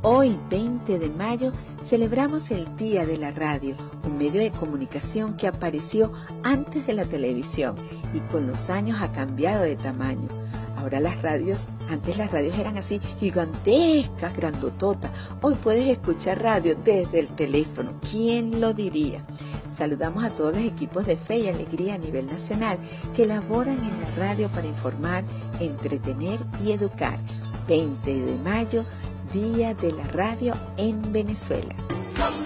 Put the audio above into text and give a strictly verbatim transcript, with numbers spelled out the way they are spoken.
Hoy, veinte de mayo, celebramos el Día de la Radio, un medio de comunicación que apareció antes de la televisión y con los años ha cambiado de tamaño. Ahora las radios, antes las radios eran así gigantescas, grandototas. Hoy puedes escuchar radio desde el teléfono. ¿Quién lo diría? Saludamos a todos los equipos de Fe y Alegría a nivel nacional que laboran en la radio para informar, entretener y educar. veinte de mayo, Día de la Radio en Venezuela.